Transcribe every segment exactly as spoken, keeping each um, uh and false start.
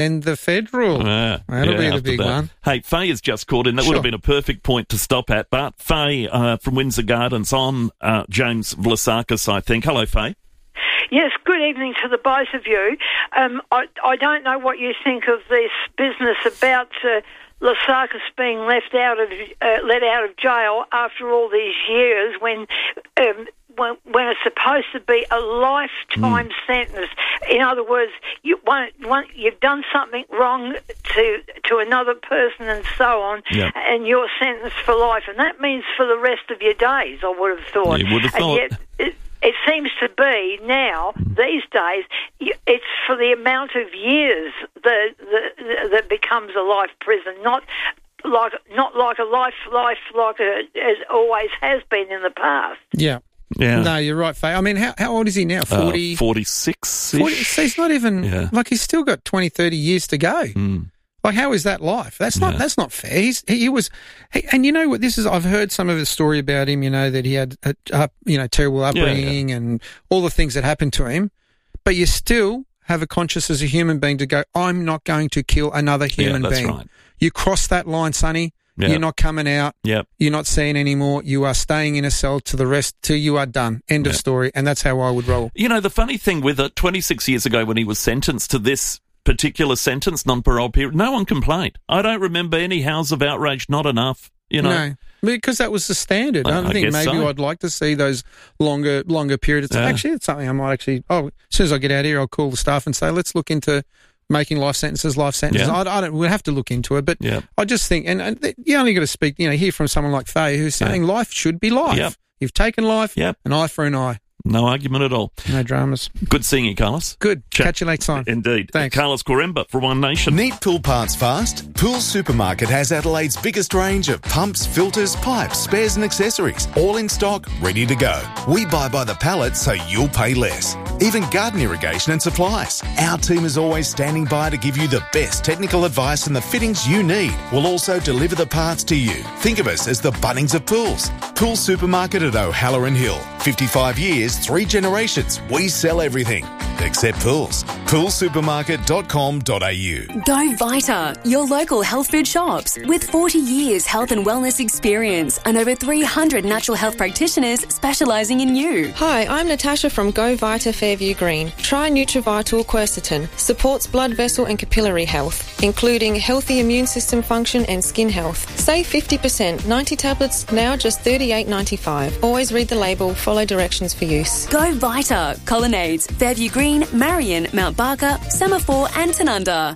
And the federal. Uh, That'll yeah, be the big that. one. Hey, Faye has just called in. That Sure. would have been a perfect point to stop at. But Faye uh, from Windsor Gardens on uh, James Vlasakis, I think. Hello, Faye. Yes, good evening to the both of you. Um, I, I don't know what you think of this business about uh, Vlasakis being left out of uh, let out of jail after all these years when. Um, When, when it's supposed to be a lifetime mm. sentence. In other words, you want, want, you've done something wrong to to another person and so on, yeah. and you're sentenced for life. And that means for the rest of your days, I would have thought. You would have and thought. Yet it, it seems to be now, mm. these days, it's for the amount of years that, that, that becomes a life prison, not like not like a life, life like a, as always has been in the past. Yeah. Yeah. No, you're right, Faye. I mean, how how old is he now? forty? Uh, forty-six-ish. forty, so he's not even, yeah. like, he's still got twenty, thirty years to go. Mm. Like, how is that life? That's not yeah. that's not fair. He's, he, he was, he, and you know what, this is, I've heard some of the story about him, you know, that he had, a, a you know, terrible upbringing yeah, yeah. and all the things that happened to him, but you still have a conscience as a human being to go, I'm not going to kill another human yeah, that's being. Right. You cross that line, Sonny. Yeah. You're not coming out. Yep. You're not seen anymore. You are staying in a cell to the rest till you are done. End yep. of story. And that's how I would roll. You know, the funny thing with it, twenty-six years ago when he was sentenced to this particular sentence, non-parole period, no one complained. I don't remember any howls of outrage, not enough, you know. No, because that was the standard. I, I, don't I think guess maybe so. I'd like to see those longer longer periods. Yeah. Actually, it's something I might actually, oh, as soon as I get out here, I'll call the staff and say, let's look into making life sentences, life sentences. Yeah. I, I don't. We'll have to look into it, but yeah. I just think, and, and you only got to speak, you know, hear from someone like Faye who's saying yeah. life should be life. Yep. You've taken life, yep. an eye for an eye. No argument at all. No dramas. Good seeing you, Carlos. Good. Chat. Catch you next time. Indeed. Thanks. Carlos Coremba for One Nation. Need pool parts fast? Pool Supermarket has Adelaide's biggest range of pumps, filters, pipes, spares and accessories. All in stock, ready to go. We buy by the pallet so you'll pay less. Even garden irrigation and supplies. Our team is always standing by to give you the best technical advice and the fittings you need. We'll also deliver the parts to you. Think of us as the Bunnings of pools. Pool Supermarket at O'Halloran Hill. fifty-five years, three generations. We sell everything except pools. pool supermarket dot com dot a u. Go Vita, your local health food shops. With forty years health and wellness experience and over three hundred natural health practitioners specialising in you. Hi, I'm Natasha from Go Vita Fairview Green. Try Nutrivital Quercetin. Supports blood vessel and capillary health, including healthy immune system function and skin health. Save fifty percent. ninety tablets, now just thirty-eight ninety-five. Always read the label, follow directions for use. Go Vita. Colonnades, Fairview Green, Marion, Mount Barker, Semaphore and Tanunda.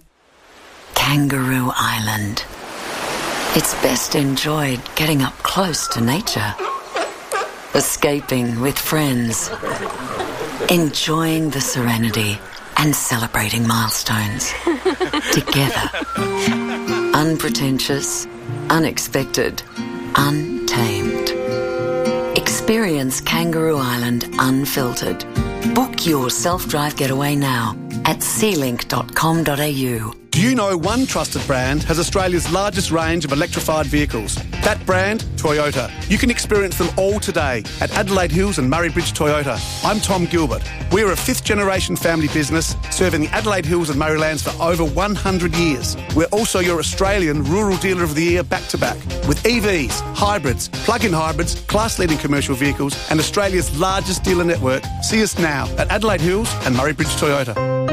Kangaroo Island. It's best enjoyed getting up close to nature. Escaping with friends. Enjoying the serenity and celebrating milestones. Together. Unpretentious, unexpected, untamed. Experience Kangaroo Island unfiltered. Book your self-drive getaway now at sea link dot com dot a u. Do you know one trusted brand has Australia's largest range of electrified vehicles? That brand, Toyota. You can experience them all today at Adelaide Hills and Murray Bridge Toyota. I'm Tom Gilbert. We're a fifth-generation family business serving the Adelaide Hills and Murraylands for over one hundred years. We're also your Australian Rural Dealer of the Year back-to-back with E Vs, hybrids, plug-in hybrids, class-leading commercial vehicles and Australia's largest dealer network. See us now at Adelaide Hills and Murray Bridge Toyota.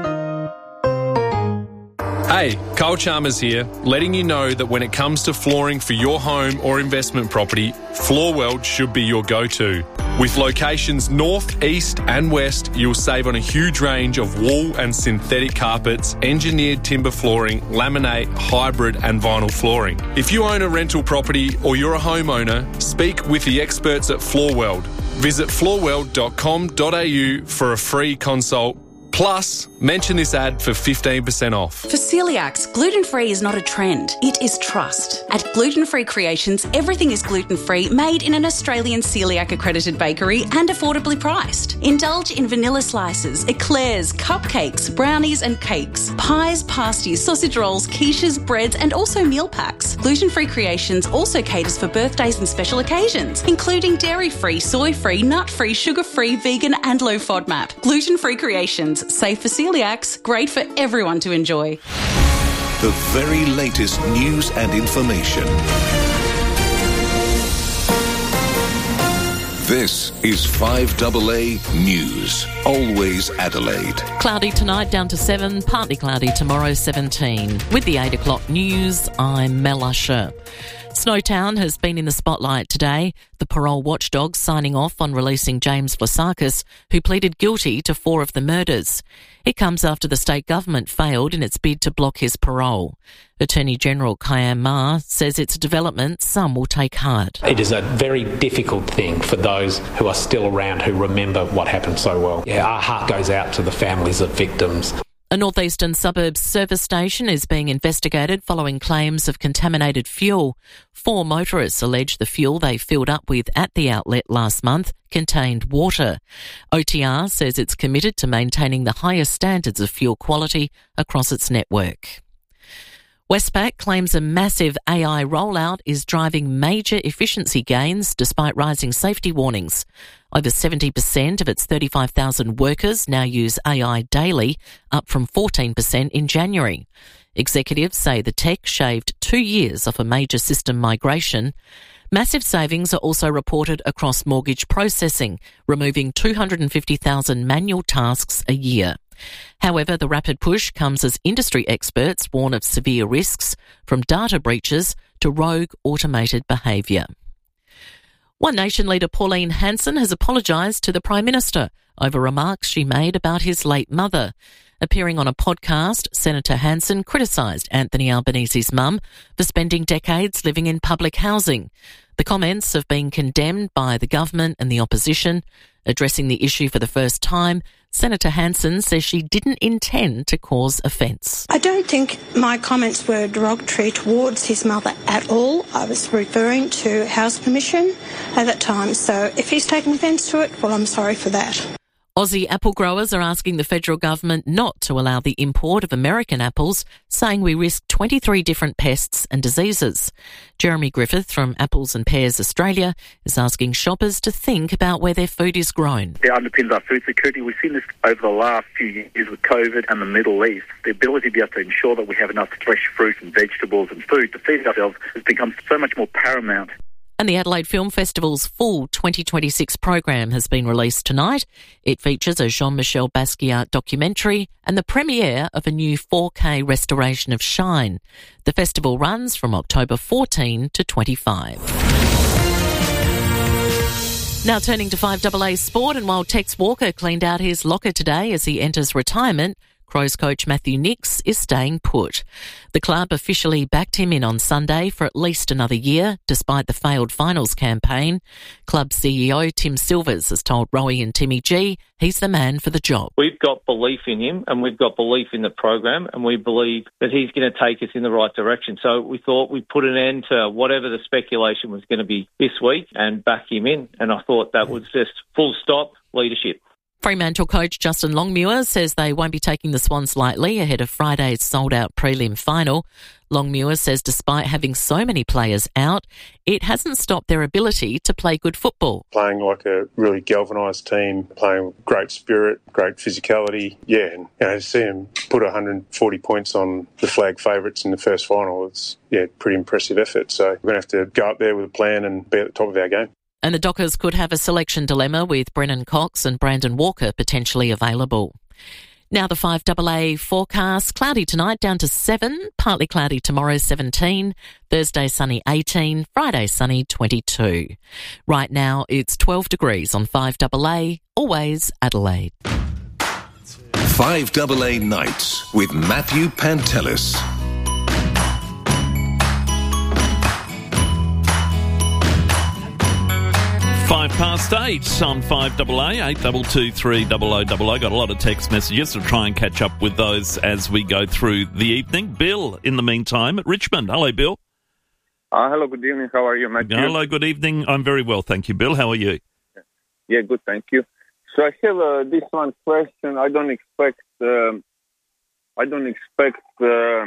Hey, Kyle Chalmers here, letting you know that when it comes to flooring for your home or investment property, Floorworld should be your go-to. With locations north, east and west, you'll save on a huge range of wool and synthetic carpets, engineered timber flooring, laminate, hybrid and vinyl flooring. If you own a rental property or you're a homeowner, speak with the experts at Floorworld. Visit floorworld dot com dot a u for a free consult. Plus, mention this ad for fifteen percent off. For celiacs, gluten-free is not a trend, it is trust. At Gluten Free Creations, everything is gluten-free, made in an Australian celiac-accredited bakery and affordably priced. Indulge in vanilla slices, eclairs, cupcakes, brownies and cakes, pies, pasties, sausage rolls, quiches, breads and also meal packs. Gluten Free Creations also caters for birthdays and special occasions, including dairy-free, soy-free, nut-free, sugar-free, vegan and low FODMAP. Gluten Free Creations. Safe for celiacs. celiacs, great for everyone to enjoy. The very latest news and information. This is five A A News. Always Adelaide. Cloudy tonight down to seven, partly cloudy tomorrow seventeen. With the eight o'clock news, I'm Mel Usher. Snowtown has been in the spotlight today, the parole watchdog signing off on releasing James Vlasakis, who pleaded guilty to four of the murders. It comes after the state government failed in its bid to block his parole. Attorney General Kayam Ma says it's a development some will take hard. It is a very difficult thing for those who are still around who remember what happened so well. Yeah, our heart goes out to the families of victims. A northeastern suburbs service station is being investigated following claims of contaminated fuel. Four motorists allege the fuel they filled up with at the outlet last month contained water. O T R says it's committed to maintaining the highest standards of fuel quality across its network. Westpac claims a massive A I rollout is driving major efficiency gains despite rising safety warnings. Over seventy percent of its thirty-five thousand workers now use A I daily, up from fourteen percent in January. Executives say the tech shaved two years off a major system migration. Massive savings are also reported across mortgage processing, removing two hundred fifty thousand manual tasks a year. However, the rapid push comes as industry experts warn of severe risks, from data breaches to rogue automated behaviour. One Nation leader Pauline Hanson has apologised to the Prime Minister over remarks she made about his late mother. Appearing on a podcast, Senator Hanson criticised Anthony Albanese's mum for spending decades living in public housing. The comments have been condemned by the government and the opposition. Addressing the issue for the first time, Senator Hanson says she didn't intend to cause offence. I don't think my comments were derogatory towards his mother at all. I was referring to House permission at that time, so if he's taken offence to it, well, I'm sorry for that. Aussie apple growers are asking the federal government not to allow the import of American apples, saying we risk twenty-three different pests and diseases. Jeremy Griffith from Apples and Pears Australia is asking shoppers to think about where their food is grown. It underpins our food security. We've seen this over the last few years with COVID and the Middle East. The ability to be able to ensure that we have enough fresh fruit and vegetables and food to feed ourselves has become so much more paramount. And the Adelaide Film Festival's full twenty twenty-six program has been released tonight. It features a Jean-Michel Basquiat documentary and the premiere of a new four K restoration of Shine. The festival runs from October fourteenth to twenty-fifth. Now turning to five A A Sport, and while Tex Walker cleaned out his locker today as he enters retirement, Crows coach Matthew Nicks is staying put. The club officially backed him in on Sunday for at least another year, despite the failed finals campaign. Club C E O Tim Silvers has told Rowie and Timmy G he's the man for the job. We've got belief in him and we've got belief in the program, and we believe that he's going to take us in the right direction. So we thought we'd put an end to whatever the speculation was going to be this week and back him in. And I thought that was just full stop leadership. Fremantle coach Justin Longmuir says they won't be taking the Swans lightly ahead of Friday's sold-out prelim final. Longmuir says despite having so many players out, it hasn't stopped their ability to play good football. Playing like a really galvanised team, playing with great spirit, great physicality. Yeah, and you know, to see them put one hundred forty points on the flag favourites in the first final, it's yeah, pretty impressive effort. So we're going to have to go up there with a plan and be at the top of our game. And the Dockers could have a selection dilemma with Brennan Cox and Brandon Walker potentially available. Now the five A A forecast. Cloudy tonight down to seven, partly cloudy tomorrow seventeen, Thursday sunny eighteen, Friday sunny twenty-two. Right now it's twelve degrees on five A A, always Adelaide. five A A Nights with Matthew Pantelis. Five past eight on five A A, eight two two three double oh double oh. Got a lot of text messages, so try and catch up with those as we go through the evening. Bill, in the meantime, at Richmond. Hello, Bill. Uh, hello, good evening. How are you, Matthew? Hello, good evening. I'm very well, thank you, Bill. How are you? Yeah, good, thank you. So I have uh, this one question. I don't expect, uh, I don't expect uh,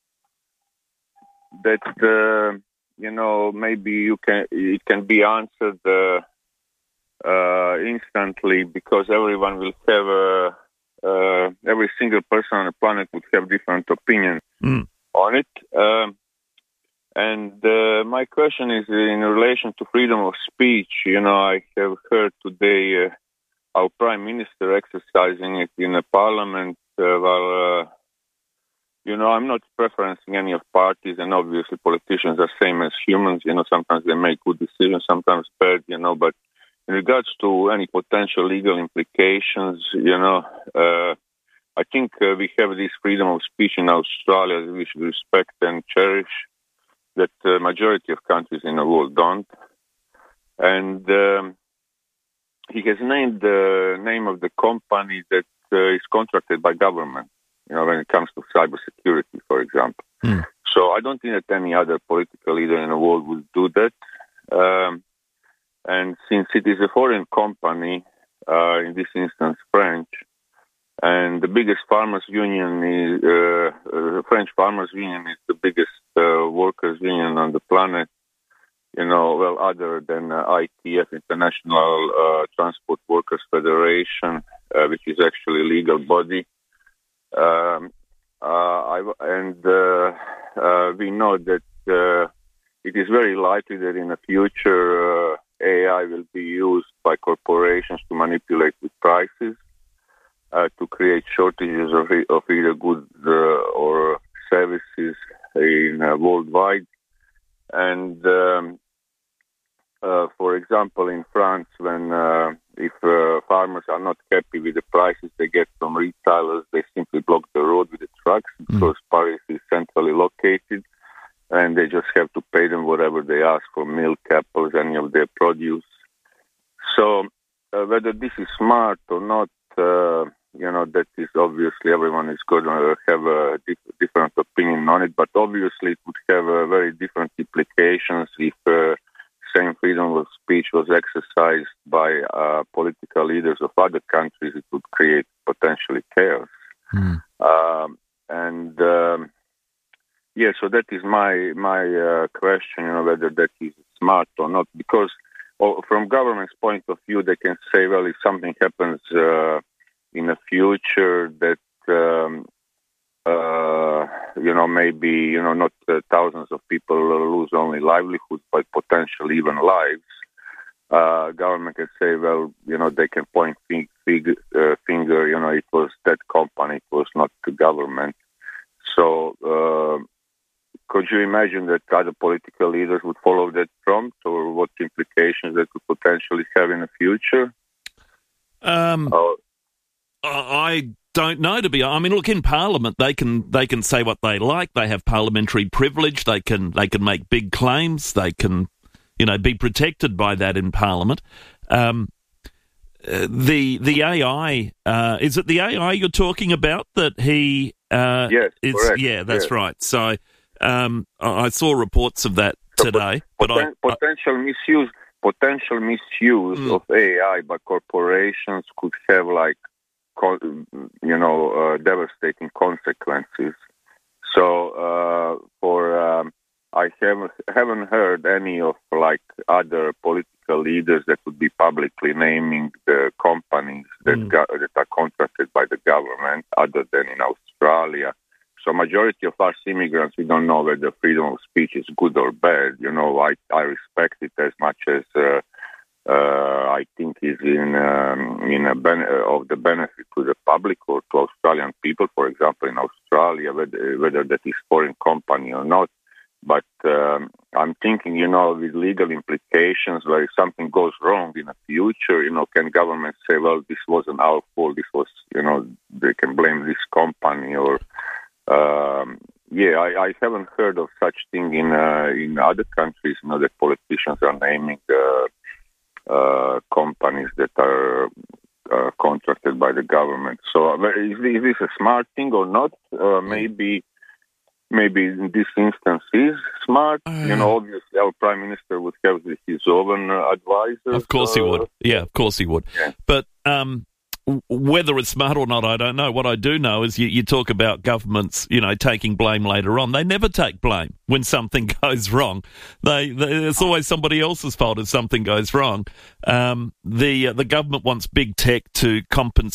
that, uh, you know, maybe you can it can be answered uh, uh, instantly, because everyone will have a, uh, every single person on the planet would have different opinions mm. on it. Um, and uh, my question is in relation to freedom of speech. You know, I have heard today uh, our Prime Minister exercising it in a parliament uh, while, uh, you know, I'm not preferencing any of parties, and obviously politicians are same as humans. You know, sometimes they make good decisions, sometimes bad, you know, but in regards to any potential legal implications, you know, uh, I think uh, we have this freedom of speech in Australia that we should respect and cherish, that the uh, majority of countries in the world don't. And um, he has named the name of the company that uh, is contracted by government, you know, when it comes to cybersecurity, for example. Mm. So I don't think that any other political leader in the world would do that. Um, and since it is a foreign company, uh, in this instance French, and the biggest farmers union is, uh, uh, French farmers union is the biggest uh, workers union on the planet, you know, well, other than uh, I T F, International uh, Transport Workers Federation, uh, which is actually a legal body. Um, uh, I, and uh, uh, we know that uh, it is very likely that in the future uh, A I will be used by corporations to manipulate with prices, uh, to create shortages of, of either goods uh, or services in uh, worldwide. And um, uh, for example, in France, when uh, if uh, farmers are not happy with the prices they get from retailers, they simply block the road with the trucks because mm. Paris is centrally located, and they just have to pay them whatever they ask for milk, apples, any of their produce. So uh, whether this is smart or not, uh, you know, that is obviously everyone is going to have a dif- different opinion on it, but obviously it would have uh, very different implications if uh, same freedom of speech was exercised by uh, political leaders of other countries. It would create potentially chaos. Mm. Um, and um, yeah, so that is my my uh, question, you know, whether that is smart or not, because oh, from government's point of view, they can say, well, if something happens uh, in the future that, um, uh, you know, maybe, you know, not uh, thousands of people lose only livelihoods, but potentially even lives, uh, government can say, well, you know, they can point fig- fig- uh, finger, you know, it was that company, it was not the government. So uh, could you imagine that other political leaders would follow that prompt, or what implications that could potentially have in the future? Um, oh. I don't know, to be. I mean, look, in Parliament, they can they can say what they like. They have parliamentary privilege. They can they can make big claims. They can, you know, be protected by that in Parliament. Um, uh, the the A I uh, is it the A I you're talking about that he? Uh, yes, is, correct. Yeah, that's yes. right. So um, I saw reports of that today. So, but poten- I, potential I, misuse potential misuse mm. of A I by corporations could have like. you know, uh, devastating consequences. So, uh, for um, I haven't haven't heard any of like other political leaders that would be publicly naming the companies that mm. go- that are contracted by the government, other than in Australia. So, majority of us immigrants, we don't know whether freedom of speech is good or bad. You know, I I respect it as much as. Uh, Uh, I think is in um, in a ben- of the benefit to the public or to Australian people, for example, in Australia, whether, whether that is foreign company or not. But um, I'm thinking, you know, with legal implications, where if something goes wrong in the future, you know, can government say, well, this wasn't our fault, this was, you know, they can blame this company or, um, yeah, I, I haven't heard of such thing in uh, in other countries, you know, that politicians are naming uh, Uh, companies that are uh, contracted by the government. So, is, is this a smart thing or not? Uh, maybe, maybe in this instance is smart. Uh, you know, obviously our prime minister would have his own uh, advisors. Of course uh, he would. Yeah, of course he would. Yeah. But um, whether it's smart or not, I don't know. What I do know is you, you talk about governments, you know, taking blame later on. They never take blame when something goes wrong. They, they it's always somebody else's fault if something goes wrong. Um, the uh, the government wants big tech to compensate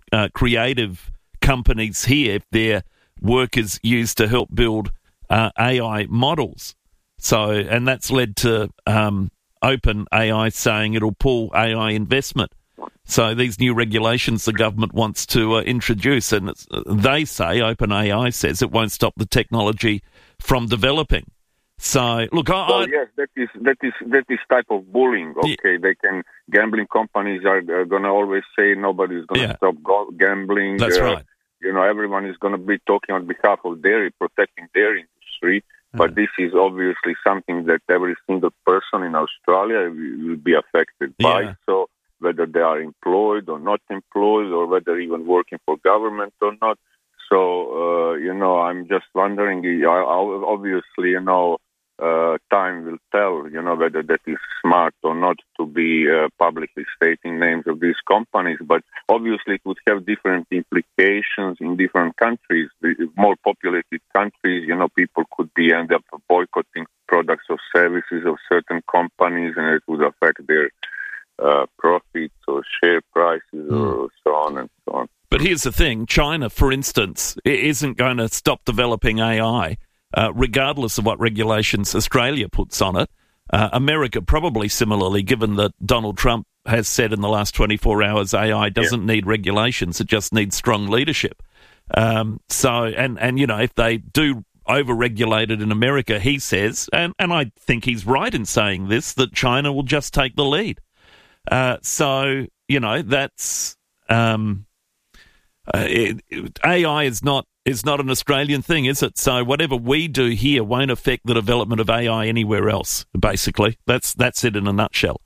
uh, creative companies here if their work is used to help build uh, A I models. So, and that's led to um, OpenAI saying it'll pull A I investment. So these new regulations the government wants to uh, introduce, and it's, they say, OpenAI says, it won't stop the technology from developing. So, look, I... Well, I yes, that is that is that is type of bullying. Okay, yeah. They can gambling companies are, are going to always say nobody's going to Yeah. stop go- gambling. That's uh, right. You know, everyone is going to be talking on behalf of dairy, protecting dairy industry. But this is obviously something that every single person in Australia will will be affected by. Yeah. So whether they are employed or not employed, or whether even working for government or not. So, uh, you know, I'm just wondering, I- I- obviously, you know, uh, time will tell, you know, whether that is smart or not to be uh, publicly stating names of these companies. But obviously it would have different implications in different countries. The more populated countries, you know, people could be end up boycotting products or services of certain companies, and it would affect their uh, profits or share prices or so on and so on. But here's the thing. China, for instance, i- isn't going to stop developing A I, uh, regardless of what regulations Australia puts on it. Uh, America probably similarly, given that Donald Trump has said in the last twenty-four hours A I doesn't need regulations, it just needs strong leadership. Um, so, and, and, you know, if they do over-regulate it in America, he says, and, and I think he's right in saying this, that China will just take the lead. Uh, so, you know, that's... Um, Uh, it, it, A I is not is not an Australian thing, is it? So whatever we do here won't affect the development of A I anywhere else. Basically, that's that's it in a nutshell.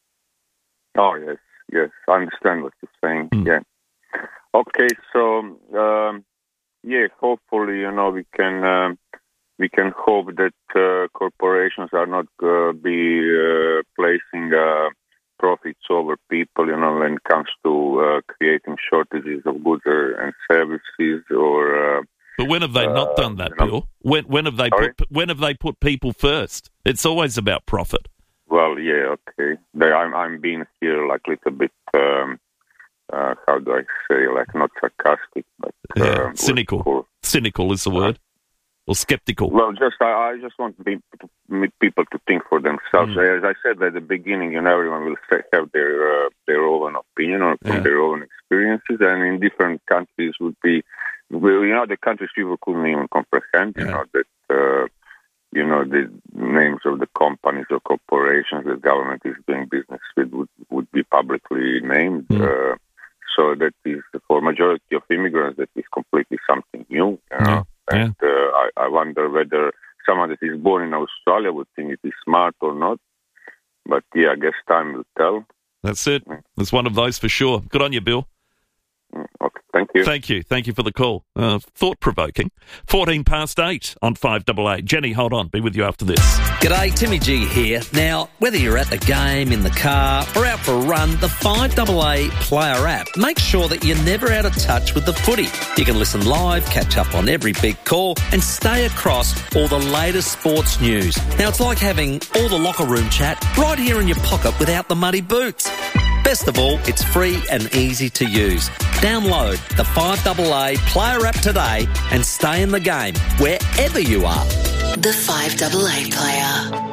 Oh yes, yes, I understand what you're saying. Mm. Yeah. Okay, so um, yeah, hopefully, you know, we can um, we can hope that uh, corporations are not uh, be uh, placing. Uh, profits over people, you know, when it comes to uh, creating shortages of goods or, and services, or. Uh, but when have they uh, not done that, Bill? Know, when when have they sorry? put when have they put people first? It's always about profit. Well, yeah, okay. They, I'm I'm being here like a little bit. Um, uh, how do I say? Like not sarcastic, but yeah, uh, cynical. Or, cynical is the word. Or skeptical. Well, just I, I just want to be, to, people to think for themselves. Mm. As I said at the beginning, you know, everyone will say, have their uh, their own opinion or from yeah. their own experiences, and in different countries would be, well, you know, the countries people couldn't even comprehend, you yeah. know, that uh, you know the names of the companies or corporations that government is doing business with would, would be publicly named. Mm. Uh, so that is for majority of immigrants that is completely something new. You know? Yeah. And uh, I, I wonder whether someone that is born in Australia would think it is smart or not. But yeah, I guess time will tell. That's it. There's one of those for sure. Good on you, Bill. Okay, thank you. Thank you. Thank you for the call. Uh, thought-provoking. fourteen past eight on five double A. Jenny, hold on. Be with you after this. G'day, Timmy G here. Now, whether you're at the game, in the car, or out for a run, the five double A Player app makes sure that you're never out of touch with the footy. You can listen live, catch up on every big call, and stay across all the latest sports news. Now, it's like having all the locker room chat right here in your pocket without the muddy boots. Best of all, it's free and easy to use. Download the five double A Player app today and stay in the game wherever you are. The five double A Player.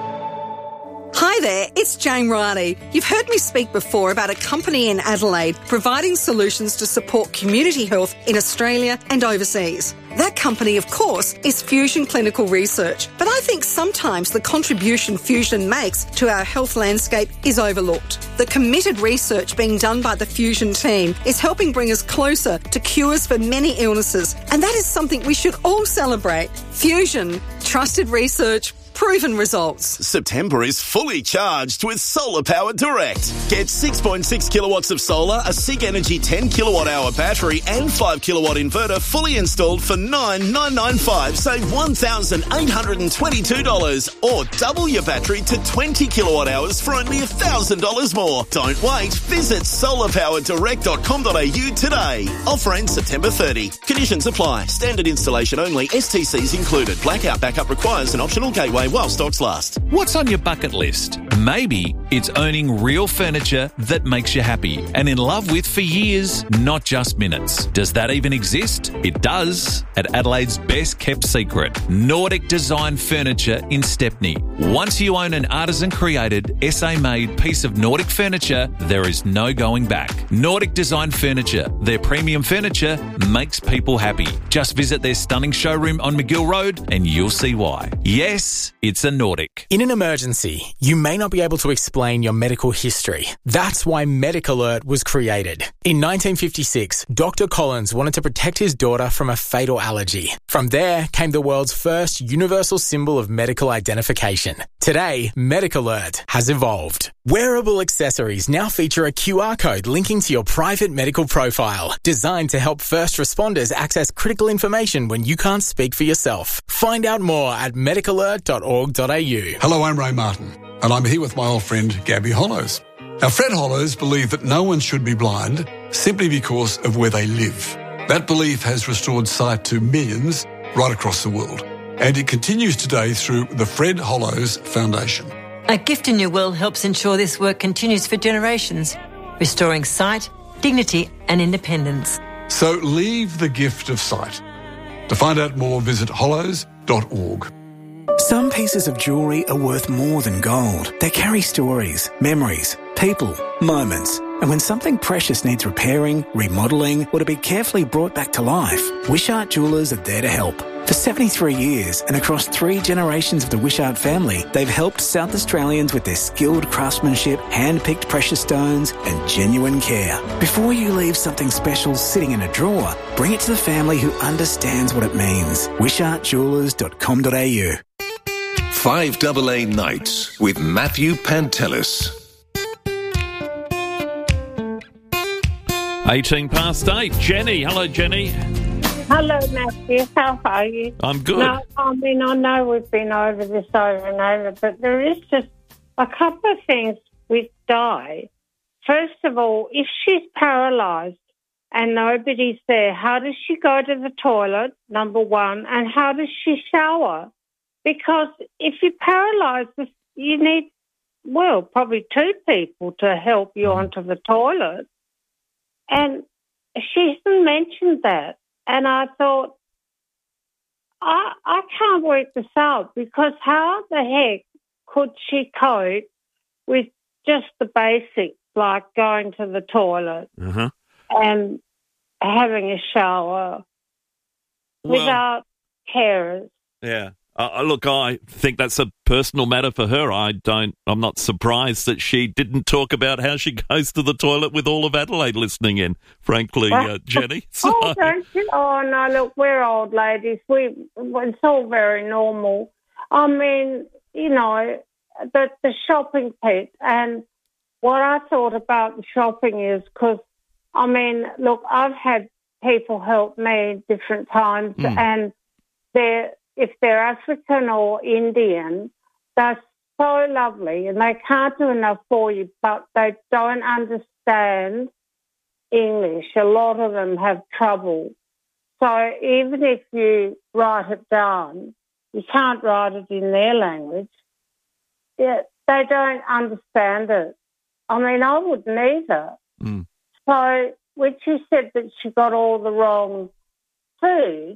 Hi there, it's Jane Riley. You've heard me speak before about a company in Adelaide providing solutions to support community health in Australia and overseas. That company, of course, is Fusion Clinical Research, but I think sometimes the contribution Fusion makes to our health landscape is overlooked. The committed research being done by the Fusion team is helping bring us closer to cures for many illnesses, and that is something we should all celebrate. Fusion, trusted research, proven results. September is fully charged with Solar Power Direct. Get six point six kilowatts of solar, a SIG Energy ten kilowatt hour battery and five kilowatt inverter fully installed for nine thousand nine hundred ninety-five dollars. Save one thousand eight hundred twenty-two dollars or double your battery to twenty kilowatt hours for only one thousand dollars more. Don't wait. Visit solar power direct dot com dot a u today. Offer ends September thirtieth. Conditions apply. Standard installation only. S T Cs included. Blackout backup requires an optional gateway while stocks last. What's on your bucket list? Maybe it's owning real furniture that makes you happy and in love with for years, not just minutes. Does that even exist? It does at Adelaide's best kept secret, Nordic Design Furniture in Stepney. Once you own an artisan created, S A made piece of Nordic furniture, there is no going back. Nordic Design Furniture, their premium furniture makes people happy. Just visit their stunning showroom on McGill Road and you'll see why. Yes, it's a Nordic. In an emergency, you may not be able to explain your medical history. That's why Medic Alert was created. In nineteen fifty-six, Doctor Collins wanted to protect his daughter from a fatal allergy. From there came the world's first universal symbol of medical identification. Today, Medic Alert has evolved. Wearable accessories now feature a Q R code linking to your private medical profile, designed to help first responders access critical information when you can't speak for yourself. Find out more at medic alert dot org dot a u. Hello, I'm Ray Martin, and I'm here with my old friend Gabby Hollows. Now, Fred Hollows believed that no one should be blind simply because of where they live. That belief has restored sight to millions right across the world, and it continues today through the Fred Hollows Foundation. A Gift in Your Will helps ensure this work continues for generations, restoring sight, dignity and independence. So leave the gift of sight. To find out more, visit hollows dot org. Some pieces of jewellery are worth more than gold. They carry stories, memories, people, moments. And when something precious needs repairing, remodelling, or to be carefully brought back to life, Wishart Jewellers are there to help. For seventy-three years and across three generations of the Wishart family, they've helped South Australians with their skilled craftsmanship, hand-picked precious stones and genuine care. Before you leave something special sitting in a drawer, bring it to the family who understands what it means. wishart jewellers dot com dot a u. five double A Nights with Matthew Pantelis. eighteen past eight. Jenny. Hello, Jenny. Hello, Matthew. How are you? I'm good. No, I mean, I know we've been over this over and over, but there is just a couple of things with Di. First of all, if she's paralysed and nobody's there, how does she go to the toilet, number one, and how does she shower? Because if you're paralysed, you need, well, probably two people to help you onto the toilet. And she hasn't mentioned that. And I thought, I, I can't work this out because how the heck could she cope with just the basics like going to the toilet uh-huh. and having a shower Well, without carers? Yeah. Uh, look, I think that's a personal matter for her. I don't. I'm not surprised that she didn't talk about how she goes to the toilet with all of Adelaide listening in. Frankly, uh, Jenny. So. Oh, don't you? Oh no! Look, we're old ladies. We it's all very normal. I mean, you know, the the shopping pit, and what I thought about the shopping is because, I mean, look, I've had people help me different times, Mm. and they're. If they're African or Indian, they're so lovely and they can't do enough for you, but they don't understand English. A lot of them have trouble. So even if you write it down, you can't write it in their language. Yeah, they don't understand it. I mean, I wouldn't either. Mm. So when she said that she got all the wrong food,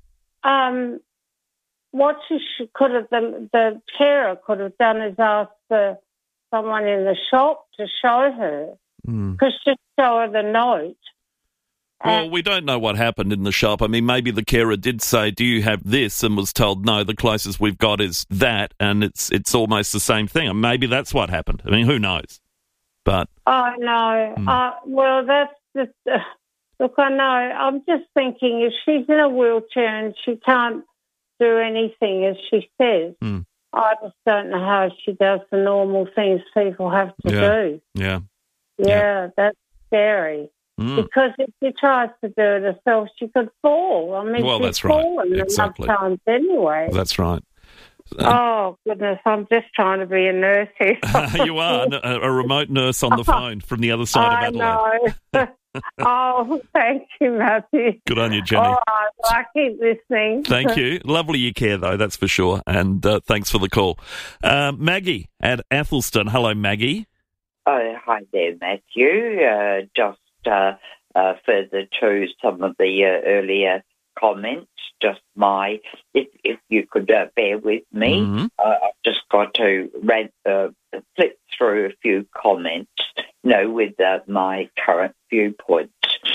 um, what she should, could have, the, the carer could have done is ask for someone in the shop to show her, because Mm. just show her the note. Well, we don't know what happened in the shop. I mean, maybe the carer did say, do you have this? And was told, no, the closest we've got is that. And it's it's almost the same thing. And maybe that's what happened. I mean, who knows? But Oh, no. Mm. Uh, well, that's just, uh, look, I know. I'm just thinking if she's in a wheelchair and she can't do anything, as she says, Mm. I just don't know how she does the normal things people have to yeah, do. yeah. Yeah, that's scary. Mm. Because if she tries to do it herself, she could fall. I mean, Well, she's that's right. fallen Exactly. enough times anyway. That's right. Oh, goodness, I'm just trying to be a nurse here. You are a, a remote nurse on the phone from the other side I of Adelaide. know. Oh, thank you, Matthew. Good on you, Jenny. All right, well, I keep listening. Thank you. Lovely you care, though, that's for sure. And uh, thanks for the call. Uh, Maggie at Athelston. Hello, Maggie. Oh, hi there, Matthew. Uh, just uh, uh, further to some of the uh, earlier comments, just my, if, if you could uh, bear with me, mm-hmm. uh, I've just got to read, uh, flip through a few comments, you know, with uh, my current viewpoints.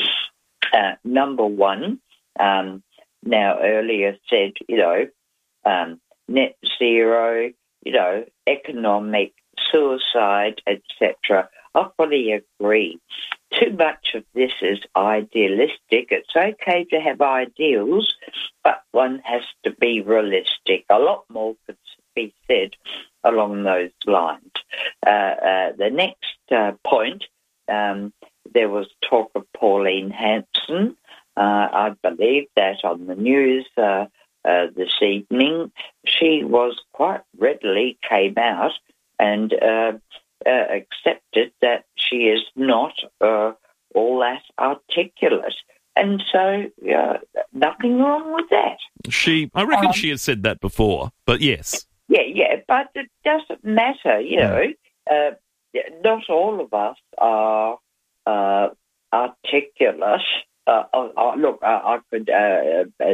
Uh, number one, um, now earlier said, you know, um, net zero, you know, economic, suicide, et cetera. I fully agree. Too much of this is idealistic. It's okay to have ideals, but one has to be realistic. A lot more could be said along those lines. Uh, uh, the next uh, point, um, there was talk of Pauline Hanson. Uh, I believe that on the news uh, uh, this evening, she was quite readily came out and uh, uh, accepted that she is not uh, all that articulate. And so, uh, nothing wrong with that. She, I reckon Um, she has said that before, but yes. Yeah, yeah, but it doesn't matter, you know. Uh, not all of us are uh, articulate. Uh, oh, oh, look, I, I could uh, uh,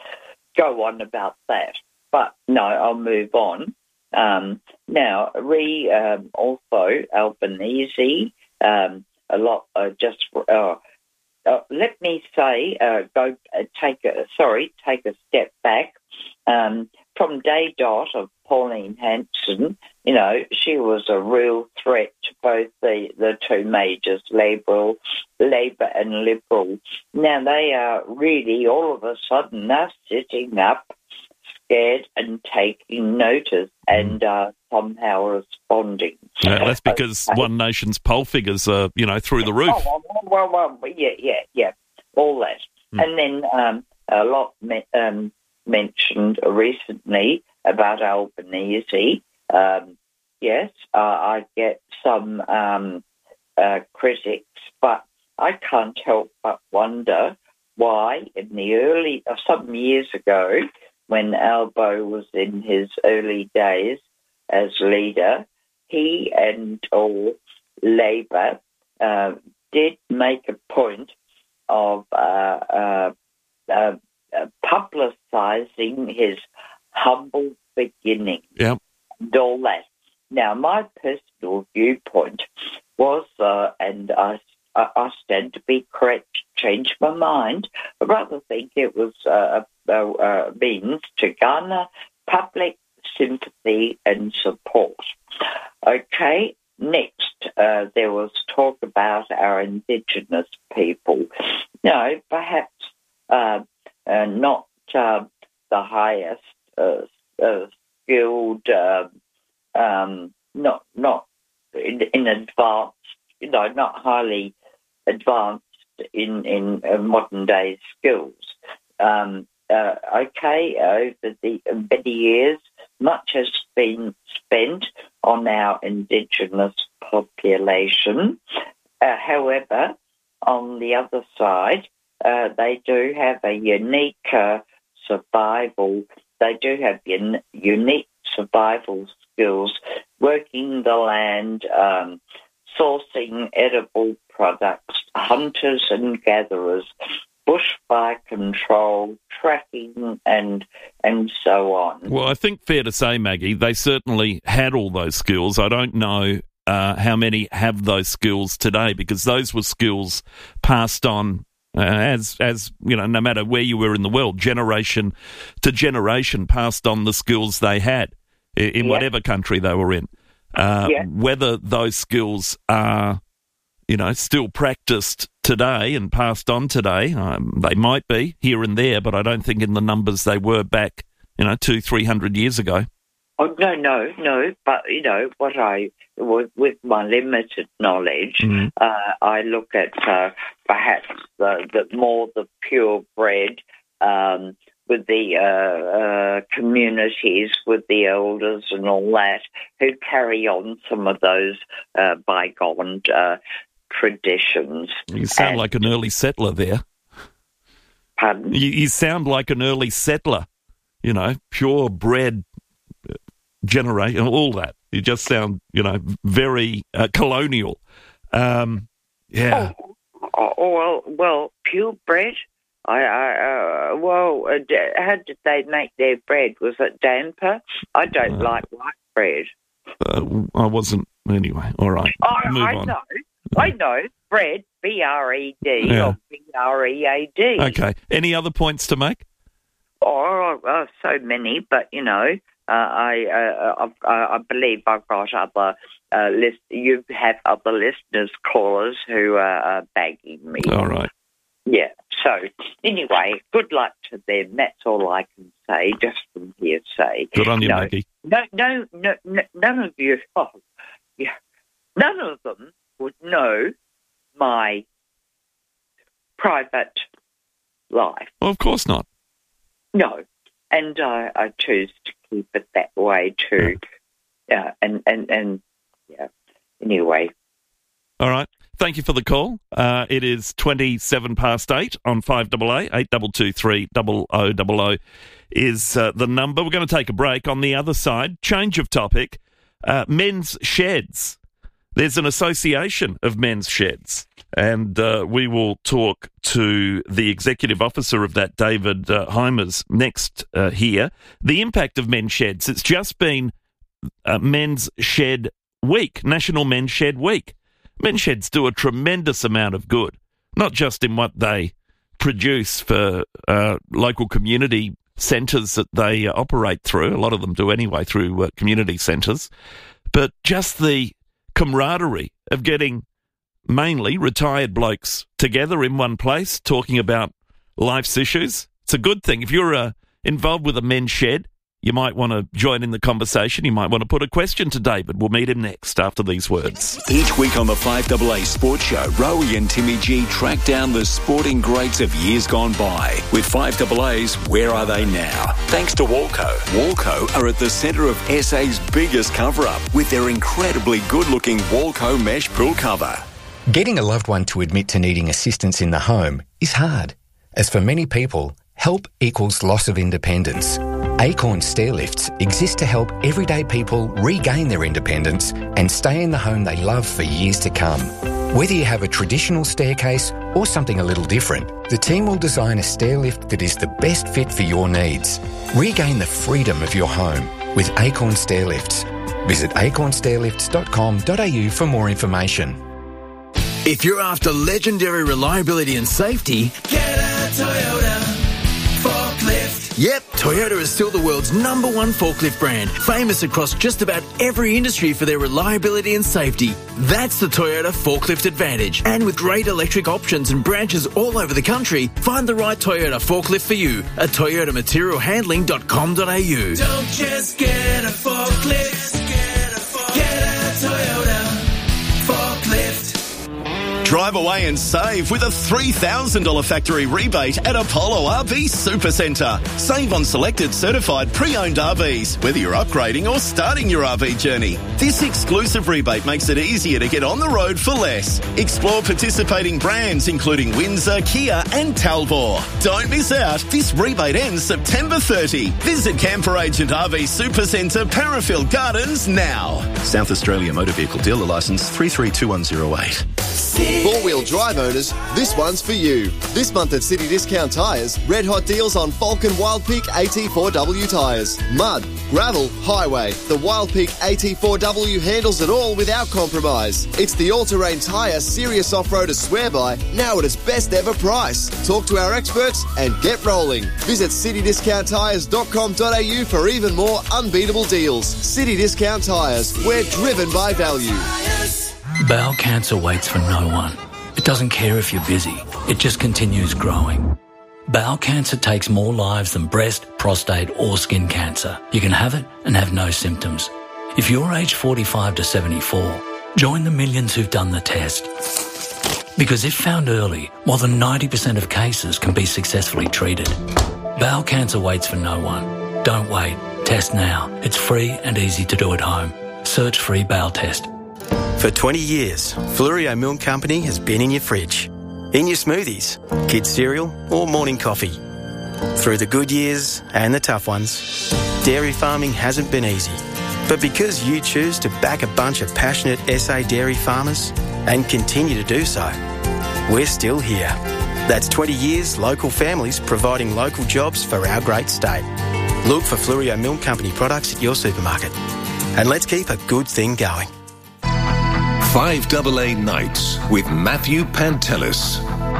go on about that, but no, I'll move on. Um, now, re um, also Albanese, um, a lot uh, just. Uh, uh, let me say, uh, go uh, take a sorry, take a step back. Um, from day dot of Pauline Hanson, you know, she was a real threat to both the, the two majors, Liberal, Labor and Liberal. Now they are really all of a sudden are sitting up, scared and taking notice and uh, somehow responding. Yeah, that's because Okay. One Nation's poll figures are, you know, through the roof. Oh, well, well, well, yeah, yeah, yeah, all that. Mm. And then um, a lot me- um, mentioned recently about Albanese. Um, yes, uh, I get some um, uh, critics, but I can't help but wonder why in the early, uh, some years ago, when Albo was in his early days as leader, he and all Labor uh, did make a point of uh, uh, uh, uh, publicising his humble beginning Yep. and all that. Now, my personal viewpoint was, uh, and I, I I stand to be correct, changed my mind. I rather think it was uh, a, a, a means to garner public sympathy and support. Okay, next, uh, there was talk about our Indigenous people. No, perhaps uh, uh, not uh, the highest uh, uh, skilled, uh, um, not not in, in advanced, you know, not highly advanced in in uh, modern day skills. Um, uh, okay, over the many years, much has been spent on our Indigenous population. Uh, however, on the other side, uh, they do have a unique uh, survival. They do have un- unique survival skills, working the land, um, sourcing edible products, hunters and gatherers, bushfire control, tracking, and and so on. Well, I think fair to say, Maggie, they certainly had all those skills. I don't know uh, how many have those skills today, because those were skills passed on uh, as, as you know, no matter where you were in the world, generation to generation passed on the skills they had in, in Yeah. whatever country they were in. Uh, Yeah. Whether those skills are, you know, still practiced today and passed on today, um, they might be here and there, but I don't think in the numbers they were back, you know, two, three hundred years ago. Oh, no, no, no. But, you know, what I, with, with my limited knowledge, Mhm. uh, I look at uh, perhaps the, the more the purebred um, with the uh, uh, communities, with the elders and all that, who carry on some of those uh, bygone uh, traditions. You sound and, like an early settler there. Pardon? You, you sound like an early settler, you know, purebred generation, all that. You just sound, you know, very uh, colonial. Um, yeah. Oh, oh, well, well, purebred? I, I, uh, well, uh, how did they make their bread? Was it damper? I don't uh, like white bread. Uh, I wasn't, anyway. All right. Oh, Move I on. know. I know. Bread, B R E D Yeah. or B R E A D. Okay. Any other points to make? Oh, oh so many, but, you know, uh, I uh, I've, uh, I believe I've got other uh, list. You have other listeners, callers who are uh, bagging me. All right. Yeah. So, anyway, good luck to them. That's all I can say, just from hearsay. Good on you, no, Maggie. No, no, no, no, none of you, oh, yeah, none of them would know my private life. Well, of course not. No. And I, I choose to keep it that way too. Yeah. And, and, and, yeah. Anyway. All right. Thank you for the call. Uh, it is twenty-seven past eight on five A A. eight two two three double oh double oh is uh, the number. We're going to take a break. On the other side, change of topic, uh, men's sheds. There's an association of men's sheds, and uh, we will talk to the executive officer of that, David uh, Heimers, next uh, here. The impact of men's sheds. It's just been uh, Men's Shed Week, National Men's Shed Week. Men's sheds do a tremendous amount of good, not just in what they produce for uh, local community centres that they uh, operate through. A lot of them do anyway through uh, community centres, but just the camaraderie of getting mainly retired blokes together in one place talking about life's issues. It's a good thing. If you're uh, involved with a men's shed, you might want to join in the conversation. You might want to put a question to David. We'll meet him next after these words. Each week on the five A A Sports Show, Rowie and Timmy G track down the sporting greats of years gone by with five A A's Where Are They Now? Thanks to Walco. Walco are at the centre of S A's biggest cover-up with their incredibly good-looking Walco mesh pool cover. Getting a loved one to admit to needing assistance in the home is hard, as for many people, help equals loss of independence. Acorn Stairlifts exist to help everyday people regain their independence and stay in the home they love for years to come. Whether you have a traditional staircase or something a little different, the team will design a stairlift that is the best fit for your needs. Regain the freedom of your home with Acorn Stairlifts. Visit acorn stairlifts dot com dot a u for more information. If you're after legendary reliability and safety, get a Toyota forklift. Yep, Toyota is still the world's number one forklift brand, famous across just about every industry for their reliability and safety. That's the Toyota Forklift Advantage. And with great electric options and branches all over the country, find the right Toyota forklift for you at toyota material handling dot com dot a u. Don't just get a forklift, get a, forklift. Get a Toyota forklift. Drive away and save with a three thousand dollars factory rebate at Apollo R V Supercentre. Save on selected certified pre-owned R Vs, whether you're upgrading or starting your R V journey. This exclusive rebate makes it easier to get on the road for less. Explore participating brands including Windsor, Kia and Talbot. Don't miss out. This rebate ends September thirtieth. Visit Camper Agent R V Supercentre, Parafield Gardens now. South Australia Motor Vehicle Dealer Licence three three two one zero eight. Four-wheel drive owners, this one's for you. This month at City Discount Tyres, red hot deals on Falcon Wild Peak A T four W tyres. Mud, gravel, highway. The Wild Peak A T four W handles it all without compromise. It's the all-terrain tyre serious off-roaders swear by, now at its best ever price. Talk to our experts and get rolling. Visit city discount tyres dot com dot a u for even more unbeatable deals. City Discount Tyres, we're driven by value. Bowel cancer waits for no one. It doesn't care if you're busy. It just continues growing. Bowel cancer takes more lives than breast, prostate or skin cancer. You can have it and have no symptoms. If you're aged forty-five to seventy-four, join the millions who've done the test. Because if found early, more than ninety percent of cases can be successfully treated. Bowel cancer waits for no one. Don't wait. Test now. It's free and easy to do at home. Search free bowel test. For For twenty years, Flurio Milk Company has been in your fridge, in your smoothies, kids' cereal or morning coffee. Through the good years and the tough ones, dairy farming hasn't been easy. But because you choose to back a bunch of passionate S A dairy farmers and continue to do so, we're still here. That's twenty years local families providing local jobs for our great state. Look for Flurio Milk Company products at your supermarket. And let's keep a good thing going. five A A Nights with Matthew Pantelis.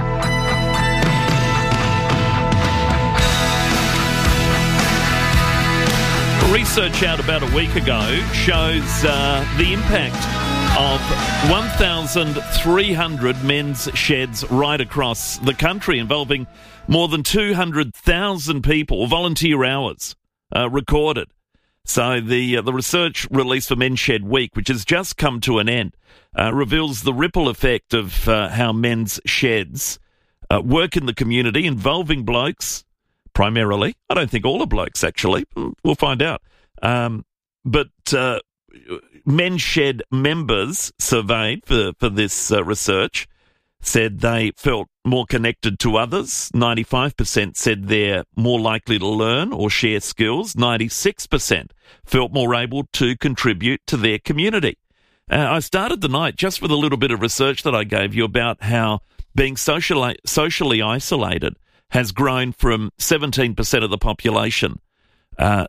Research out about a week ago shows uh, the impact of one thousand three hundred men's sheds right across the country, involving more than two hundred thousand people, volunteer hours uh, recorded. So the uh, the research released for Men's Shed Week, which has just come to an end, uh, reveals the ripple effect of uh, how men's sheds uh, work in the community, involving blokes primarily. I don't think all the blokes, actually. We'll find out. Um, but uh, Men's Shed members surveyed for, for this uh, research said they felt more connected to others. ninety-five percent said they're more likely to learn or share skills. ninety-six percent felt more able to contribute to their community. Uh, I started the night just with a little bit of research that I gave you about how being socially, socially isolated has grown from seventeen percent of the population uh,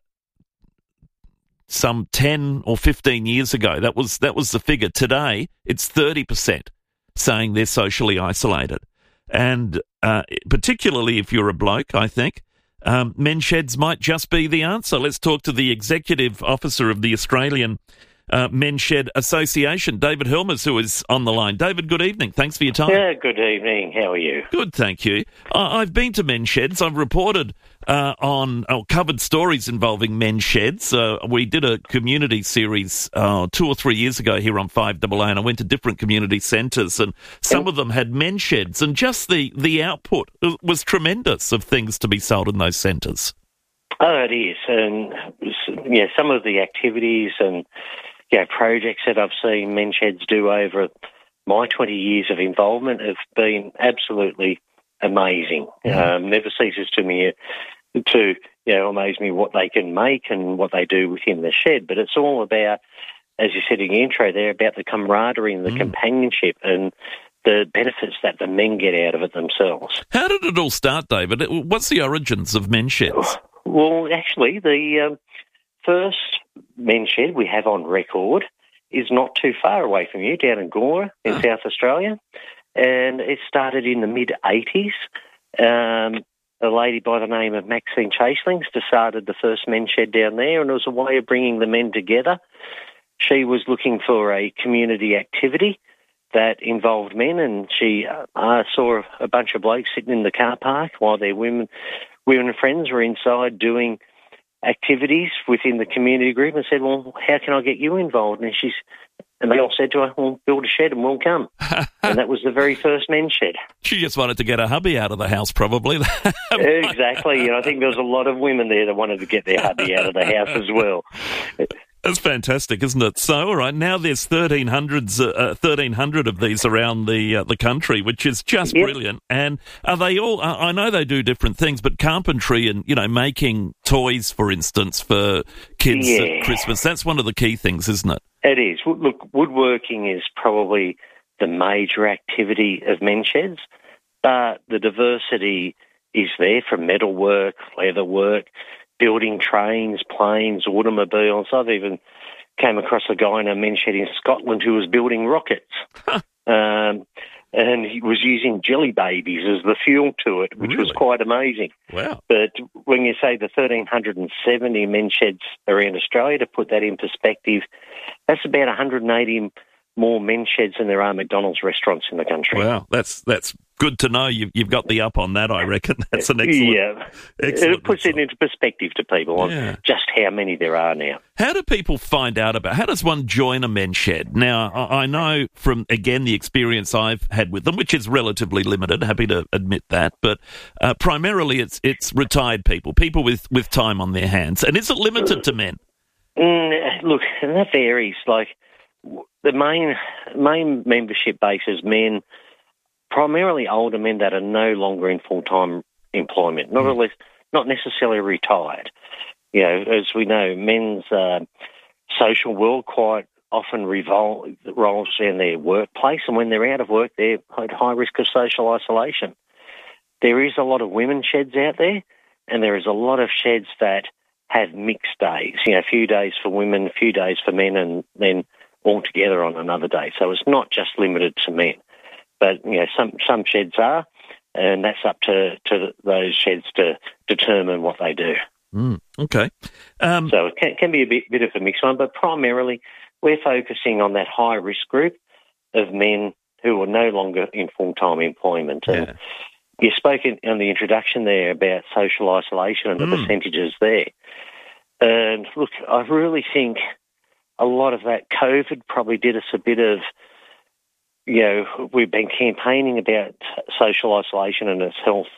some ten or fifteen years ago. That was that was the figure. Today, it's thirty percent saying they're socially isolated. And uh, particularly if you're a bloke, I think, um, men's sheds might just be the answer. Let's talk to the Executive Officer of the Australian uh, Men's Shed Association, David Helmers, who is on the line. David, good evening. Thanks for your time. Yeah, good evening. How are you? Good, thank you. I- I've been to men's sheds. I've reported uh, on or covered stories involving men's sheds. Uh, we did a community series uh, two or three years ago here on five A A, and I went to different community centres, and some of them had men's sheds, and just the, the output was tremendous of things to be sold in those centres. Oh, it is. And yeah, some of the activities and yeah, projects that I've seen men's sheds do over my twenty years of involvement have been absolutely amazing. Mm-hmm. Um, never ceases to me to you know amaze me what they can make and what they do within the shed. But it's all about, as you said in the intro there, about the camaraderie and the mm. companionship and the benefits that the men get out of it themselves. How did it all start, David? What's the origins of men's sheds? Well, actually, the um, first men's shed we have on record is not too far away from you, down in Gora in oh. South Australia. And it started in the mid-eighties. Um, a lady by the name of Maxine Chaselings started the first men's shed down there, and it was a way of bringing the men together. She was looking for a community activity that involved men, and she uh, saw a bunch of blokes sitting in the car park while their women, women and friends were inside doing activities within the community group, and said, well, how can I get you involved? And she's And they all said to her, well, build a shed and we'll come. And that was the very first men's shed. She just wanted to get her hubby out of the house, probably. Exactly. And I think there was a lot of women there that wanted to get their hubby out of the house as well. That's fantastic, isn't it? So, all right, now there's thirteen hundreds, uh, thirteen hundred of these around the uh, the country, which is just yep. brilliant. And are they all, uh, I know they do different things, but carpentry and, you know, making toys, for instance, for kids yeah. at Christmas, that's one of the key things, isn't it? It is. Look, woodworking is probably the major activity of men's sheds, but the diversity is there from metalwork, leatherwork, building trains, planes, automobiles. I've even came across a guy in a men's shed in Scotland who was building rockets. Huh. Um, and he was using jelly babies as the fuel to it, which really? was quite amazing. Wow. But when you say the one thousand three hundred seventy men's sheds around Australia, to put that in perspective, that's about one hundred eighty more men's sheds than there are McDonald's restaurants in the country. Wow, that's that's good to know. You've, you've got the up on that, I reckon. That's an excellent... Yeah, excellent it puts result. it into perspective to people on yeah. just how many there are now. How do people find out about... How does one join a men's shed? Now, I, I know from, again, the experience I've had with them, which is relatively limited, happy to admit that, but uh, primarily it's it's retired people, people with, with time on their hands. And is it limited to men? Mm, look, and that varies. Like, the main main membership base is men, primarily older men that are no longer in full-time employment, not, mm. not necessarily retired. You know, as we know, men's uh, social world quite often revol- revolves in their workplace, and when they're out of work, they're at high risk of social isolation. There is a lot of women's sheds out there, and there is a lot of sheds that have mixed days, you know, a few days for women, a few days for men, and then all together on another day. So it's not just limited to men. But, you know, some, some sheds are, and that's up to, to those sheds to determine what they do. Mm, okay. Um, so it can, can be a bit, bit of a mixed one, but primarily we're focusing on that high-risk group of men who are no longer in full-time employment. Yeah. And you spoke in, in the introduction there about social isolation and the mm. percentages there. And, look, I really think a lot of that COVID probably did us a bit of, you know, we've been campaigning about social isolation and its health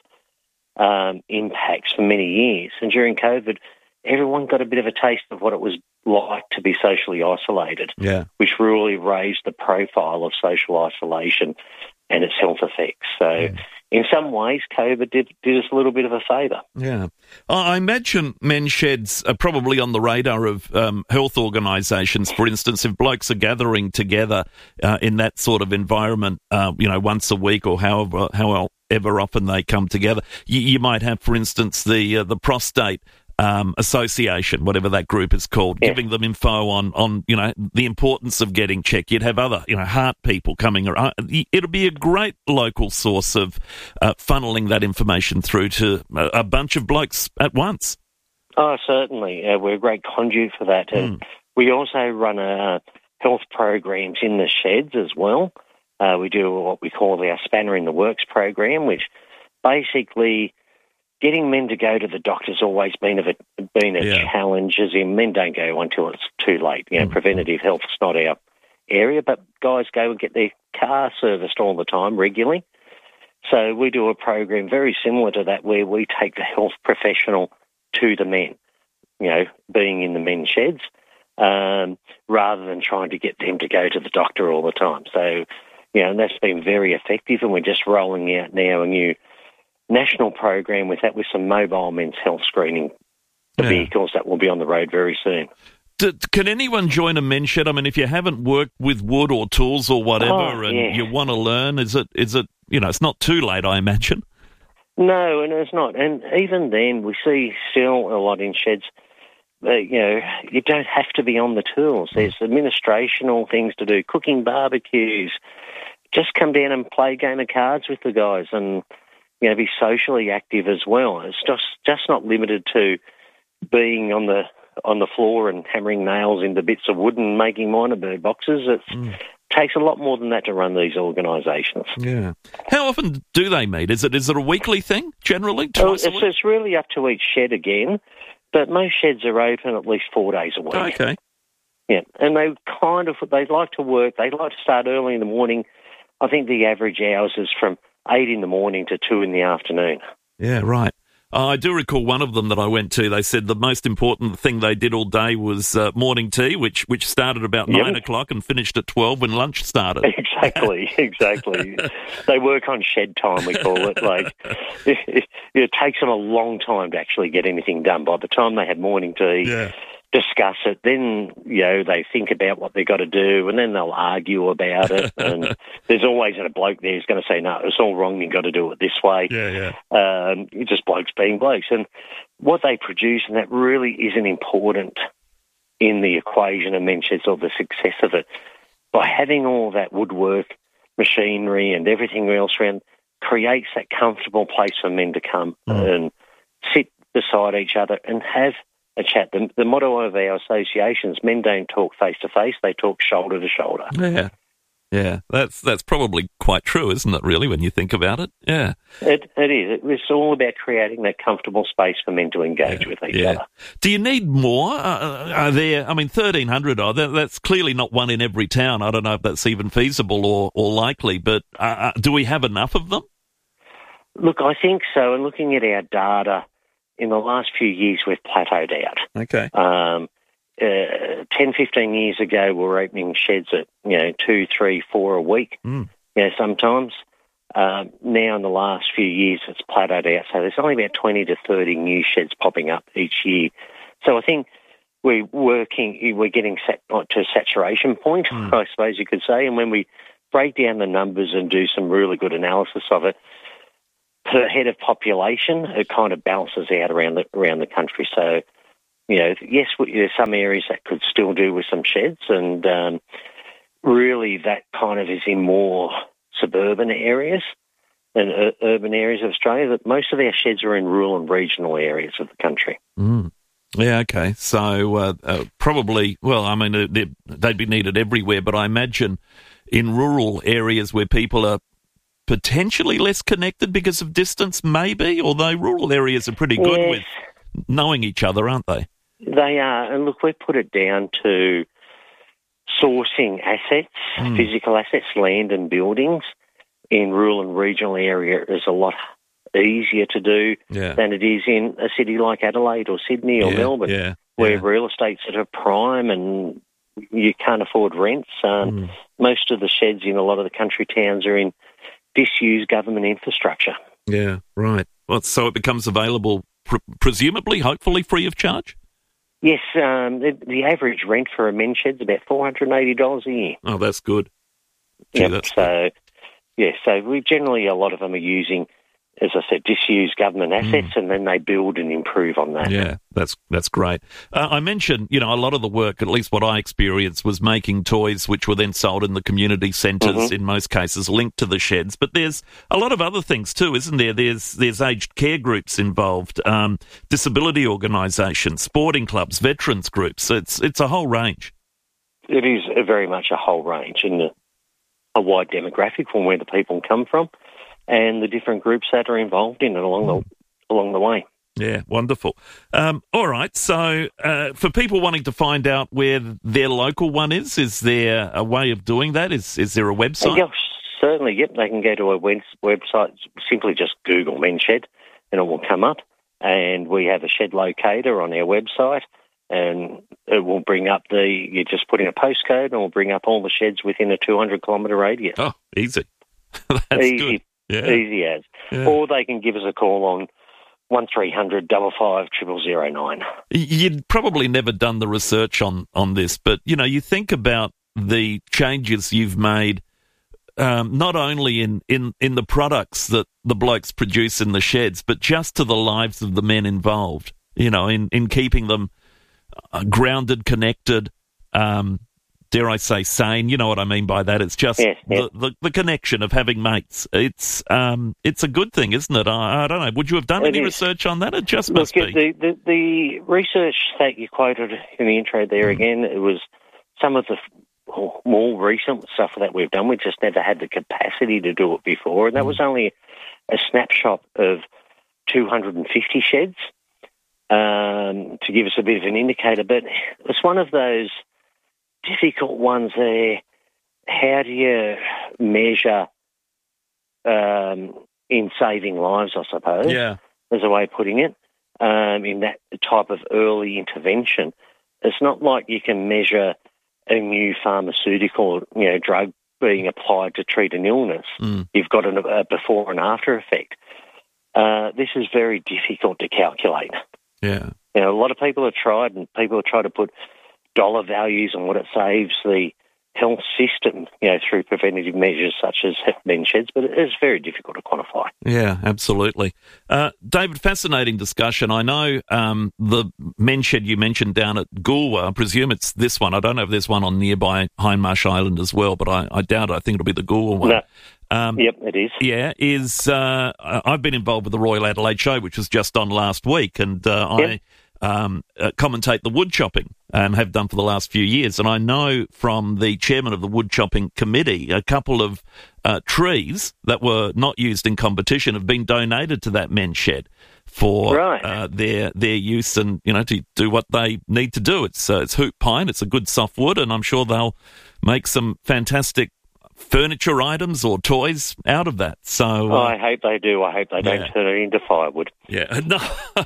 um, impacts for many years. And during COVID, everyone got a bit of a taste of what it was like to be socially isolated, yeah. which really raised the profile of social isolation and its health effects. So yeah. in some ways, COVID did, did us a little bit of a favour. Yeah. I imagine men's sheds are probably on the radar of um, health organisations. For instance, if blokes are gathering together uh, in that sort of environment, uh, you know, once a week or however, however often they come together, you, you might have, for instance, the uh, the prostate Um, association, whatever that group is called, yeah. giving them info on, on, you know, the importance of getting checked. You'd have other, you know, heart people coming around. It'll be a great local source of uh, funneling that information through to a, a bunch of blokes at once. Oh, certainly. Uh, we're a great conduit for that. And mm. we also run uh, health programs in the sheds as well. Uh, we do what we call our Spanner in the Works program, which basically getting men to go to the doctor's always been a been a yeah. challenge, as in men don't go until it's too late. You know, mm. preventative health is not our area, but guys go and get their car serviced all the time, regularly. So we do a program very similar to that where we take the health professional to the men, you know, being in the men's sheds, um, rather than trying to get them to go to the doctor all the time. So, you know, and that's been very effective, and we're just rolling out now a new national program with that, with some mobile men's health screening the yeah. vehicles that will be on the road very soon. D- can anyone join a men's shed? I mean, if you haven't worked with wood or tools or whatever, oh, and yeah. you want to learn, is it is it you know, it's not too late, I imagine. No, and it's not. And even then, we see still a lot in sheds. Uh, you know, you don't have to be on the tools. There's administrational things to do, cooking barbecues. Just come down and play a game of cards with the guys, and you know, be socially active as well. It's just just not limited to being on the on the floor and hammering nails into bits of wood and making minor bird boxes. It mm. takes a lot more than that to run these organisations. Yeah. How often do they meet? Is it is it a weekly thing generally? Well, it's, it's really up to each shed again, but most sheds are open at least four days a week. Okay. Yeah, and they kind of they like to work. They like to start early in the morning. I think the average hours is from eight in the morning to two in the afternoon. Yeah, right. Uh, I do recall one of them that I went to. They said the most important thing they did all day was uh, morning tea, which which started about yep. nine o'clock and finished at twelve when lunch started. Exactly, exactly. They work on shed time, we call it. Like it, it, it takes them a long time to actually get anything done. By the time they had morning tea, yeah. discuss it, then, you know, they think about what they've got to do, and then they'll argue about it. And there's always a bloke there who's going to say, no, it's all wrong, you've got to do it this way. Yeah, yeah. Um, it's just blokes being blokes. And what they produce, and that really isn't important in the equation of men's sheds or the success of it, by having all that woodwork, machinery and everything else around, creates that comfortable place for men to come mm. and sit beside each other and have a chat. The, the motto of our associations, men don't talk face-to-face, they talk shoulder-to-shoulder. Yeah, yeah, that's that's probably quite true, isn't it, really, when you think about it? Yeah. It, it is. It's all about creating that comfortable space for men to engage yeah, with each yeah. other. Do you need more? Uh, are there, I mean, thirteen hundred, oh, that, that's clearly not one in every town. I don't know if that's even feasible or, or likely, but uh, do we have enough of them? Look, I think so. And looking at our data, in the last few years, we've plateaued out. Okay. Um, uh, ten, fifteen years ago, we were opening sheds at, you know, two, three, four a week, Mm. you know, sometimes. Um, now, in the last few years, it's plateaued out. So there's only about twenty to thirty new sheds popping up each year. So I think we're working, we're getting set, to a saturation point, Mm. I suppose you could say. And when we break down the numbers and do some really good analysis of it, per head of population, it kind of balances out around the around the country. So, you know, yes, there's some areas that could still do with some sheds, and um, really that kind of is in more suburban areas and uh, urban areas of Australia. That most of our sheds are in rural and regional areas of the country. Mm. Yeah, okay. So uh, uh, probably, well, I mean, uh, they'd be needed everywhere, but I imagine in rural areas where people are potentially less connected because of distance, maybe, although rural areas are pretty good Yes. with knowing each other, aren't they? They are. And look, we've put it down to sourcing assets, Mm. physical assets, land and buildings in rural and regional area is a lot easier to do Yeah. than it is in a city like Adelaide or Sydney or Yeah, Melbourne, yeah, where yeah. real estate's at a prime and you can't afford rents. Um, Mm. Most of the sheds in a lot of the country towns are in disused government infrastructure. Yeah, right. Well, so it becomes available, pr- presumably, hopefully, free of charge? Yes, um, the, the average rent for a men's shed's about four hundred eighty dollars a year. Oh, that's good. Gee, Yep. that's So, yeah, so we generally, a lot of them are using, as I said, disused government assets, and then they build and improve on that. Yeah, that's that's great. Uh, I mentioned, you know, a lot of the work, at least what I experienced, was making toys which were then sold in the community centres, Mhm. in most cases linked to the sheds. But there's a lot of other things too, isn't there? There's there's aged care groups involved, um, disability organisations, sporting clubs, veterans groups. It's it's a whole range. It is a very much a whole range and a, a wide demographic from where the people come from, and the different groups that are involved in it along the along the way. Yeah, wonderful. Um, all right, so uh, for people wanting to find out where their local one is, is there a way of doing that? Is is there a website? Yeah, certainly, yep. They can go to a web- website, simply just Google Men's Shed, and it will come up. And we have a shed locator on our website, and it will bring up the, you just put in a postcode, and it will bring up all the sheds within a two hundred kilometre radius. Oh, easy. That's easy, good. Yeah. Easy as. Yeah. Or they can give us a call on one three hundred five five zero zero zero nine. You'd probably never done the research on, on this, but, you know, you think about the changes you've made, um, not only in, in, in the products that the blokes produce in the sheds, but just to the lives of the men involved, you know, in, in keeping them uh, grounded, connected, um, dare I say sane. You know what I mean by that. It's just Yes, yes. The, the, the connection of having mates. It's um, it's a good thing, isn't it? I, I don't know. Would you have done It any is. research on that? It just Look, must be. the, the, the research that you quoted in the intro there Mm. again, it was some of the f- more recent stuff that we've done. We just never had the capacity to do it before, and that was only a snapshot of two hundred fifty sheds um, to give us a bit of an indicator. But it's one of those difficult ones there. How do you measure um, in saving lives, I suppose? Yeah. There's a way of putting it, um, in that type of early intervention. It's not like you can measure a new pharmaceutical, you know, drug being applied to treat an illness. Mm. You've got an, a before and after effect. Uh, this is very difficult to calculate. Yeah. You know, a lot of people have tried, and people have tried to put dollar values on what it saves the health system, you know, through preventative measures such as men's sheds, but it is very difficult to quantify. Yeah, absolutely. Uh, David, fascinating discussion. I know um, the men's shed you mentioned down at Goolwa, I presume it's this one. I don't know if there's one on nearby Hindmarsh Island as well, but I, I doubt it. I think it'll be the Goolwa one. No. Um, yep, it is. Yeah, is uh, I've been involved with the Royal Adelaide Show, which was just on last week, and uh, Yep. I um, uh, commentate the wood chopping, and have done for the last few years. And I know from the chairman of the wood chopping committee, a couple of uh, trees that were not used in competition have been donated to that men's shed for Right. uh, their their use, and you know, to do what they need to do. It's uh, it's hoop pine. It's a good soft wood, and I'm sure they'll make some fantastic furniture items or toys out of that. So Oh, uh, I hope they do. I hope they yeah. don't turn it into firewood. yeah, no,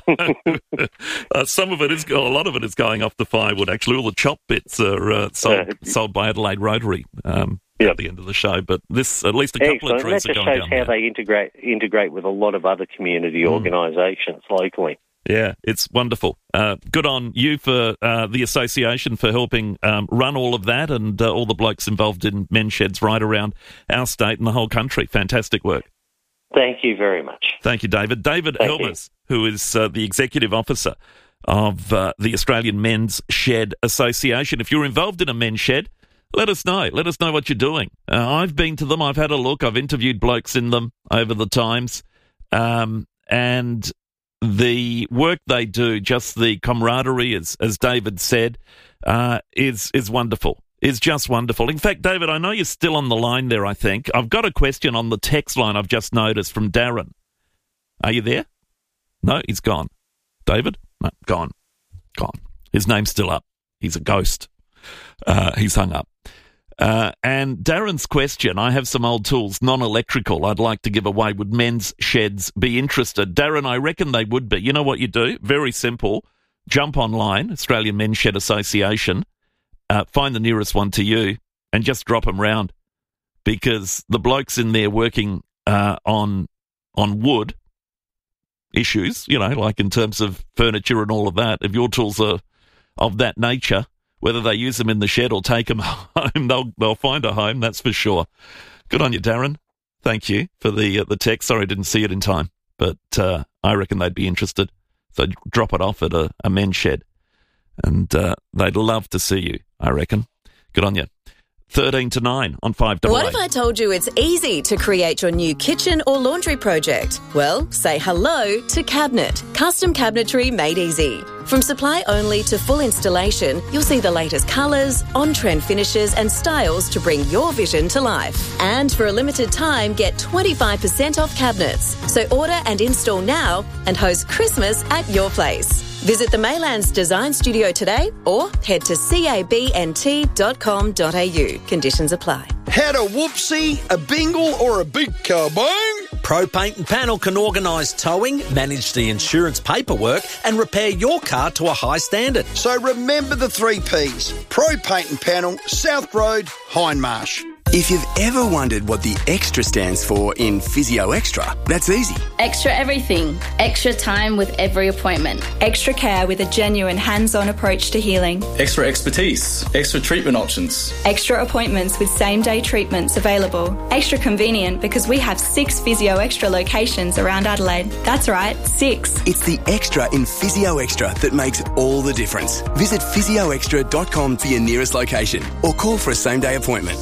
uh, some of it is, a lot of it is going off the firewood. Actually, all the chop bits are uh, sold, Uh, sold by Adelaide Rotary um, Yep. at the end of the show. But this, at least a couple Excellent. of trees That are just going shows down how there. they integrate integrate with a lot of other community Mm. organisations locally. Yeah, it's wonderful. Uh, good on you for uh, the association for helping um, run all of that, and uh, all the blokes involved in men's sheds right around our state and the whole country. Fantastic work. Thank you very much. Thank you, David. David Thank Helmers, who is uh, the executive officer of uh, the Australian Men's Shed Association. If you're involved in a men's shed, let us know. Let us know what you're doing. Uh, I've been to them. I've had a look. I've interviewed blokes in them over the times. Um, and the work they do, just the camaraderie, as, as David said, uh, is is wonderful. Is just wonderful. In fact, David, I know you're still on the line there, I think. I've got a question on the text line I've just noticed from Darren. Are you there? No, he's gone. David? No, gone. Gone. His name's still up. He's a ghost. Uh, he's hung up. Uh, and Darren's question, I have some old tools, non-electrical, I'd like to give away. Would men's sheds be interested? Darren, I reckon they would be. You know what you do? Very simple. Jump online, Australian Men's Shed Association, uh, find the nearest one to you, and just drop them round. Because the blokes in there working uh, on on wood issues, you know, like in terms of furniture and all of that, if your tools are of that nature, whether they use them in the shed or take them home, they'll they'll find a home, that's for sure. Good on you, Darren. Thank you for the uh, the text. Sorry I didn't see it in time, but uh, I reckon they'd be interested. So drop it off at a, a men's shed, and uh, they'd love to see you, I reckon. Good on you. thirteen to nine on five double A. What if I told you it's easy to create your new kitchen or laundry project? Well, say hello to Cabinet. Custom cabinetry made easy. From supply only to full installation, you'll see the latest colours, on-trend finishes and styles to bring your vision to life. And for a limited time, get twenty-five percent off cabinets. So order and install now and host Christmas at your place. Visit the Maylands Design Studio today or head to cabnt dot com dot a u. Conditions apply. Had a whoopsie, a bingle or a big kabong? Pro Paint and Panel can organise towing, manage the insurance paperwork and repair your car to a high standard. So remember the three P's. Pro Paint and Panel, South Road, Hindmarsh. If you've ever wondered what the extra stands for in Physio Extra, that's easy. Extra everything. Extra time with every appointment. Extra care with a genuine hands-on approach to healing. Extra expertise. Extra treatment options. Extra appointments with same-day treatments available. Extra convenient because we have six Physio Extra locations around Adelaide. That's right, six. It's the extra in Physio Extra that makes all the difference. Visit physio extra dot com for your nearest location or call for a same-day appointment.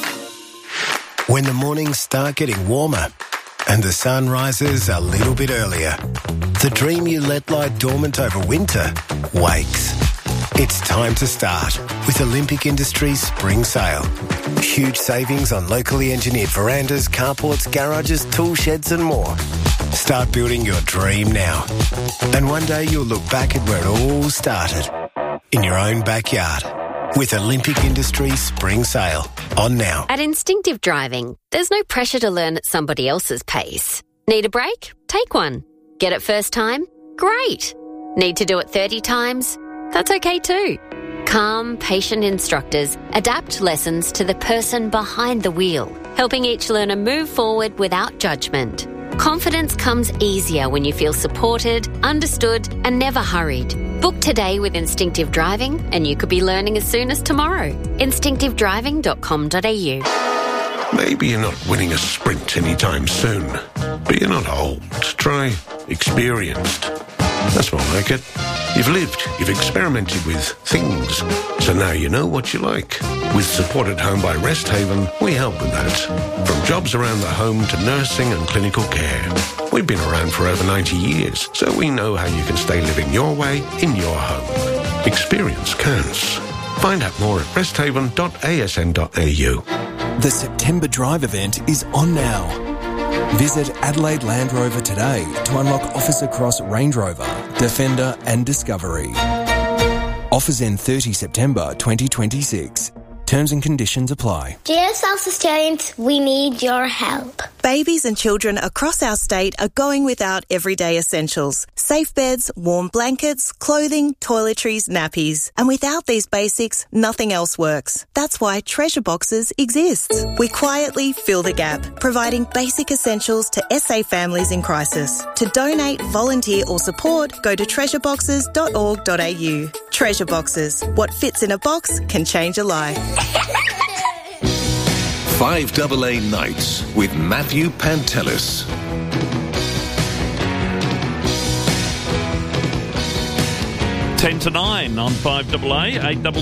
When the mornings start getting warmer and the sun rises a little bit earlier, the dream you let lie dormant over winter wakes. It's time to start with Olympic Industries Spring Sale. Huge savings on locally engineered verandas, carports, garages, tool sheds and more. Start building your dream now. And one day you'll look back at where it all started, in your own backyard. With Olympic Industries Spring Sale on now. At Instinctive Driving, there's no pressure to learn at somebody else's pace. Need a break? Take one. Get it first time? Great. Need to do it thirty times? That's okay too. Calm, patient instructors adapt lessons to the person behind the wheel, helping each learner move forward without judgment. Confidence comes easier when you feel supported, understood, and never hurried. Book today with Instinctive Driving and you could be learning as soon as tomorrow. instinctive driving dot com dot a u. Maybe you're not winning a sprint anytime soon, but you're not old. Try experienced. That's more like it. You've lived, you've experimented with things, so now you know what you like. With Support at Home by Rest Haven, we help with that. From jobs around the home to nursing and clinical care. We've been around for over ninety years, so we know how you can stay living your way in your home. Experience counts. Find out more at rest haven dot a s n dot a u. The September Drive event is on now. Visit Adelaide Land Rover today to unlock offers across Range Rover, Defender and Discovery. Offers end thirtieth September twenty twenty-six. Terms and conditions apply. Dear South Australians, we need your help. Babies and children across our state are going without everyday essentials. Safe beds, warm blankets, clothing, toiletries, nappies. And without these basics, nothing else works. That's why Treasure Boxes exists. We quietly fill the gap, providing basic essentials to S A families in crisis. To donate, volunteer or support, go to treasure boxes dot org dot a u. Treasure Boxes. What fits in a box can change a life. five double A Nights with Matthew Pantelis. ten to nine on five double A, eight double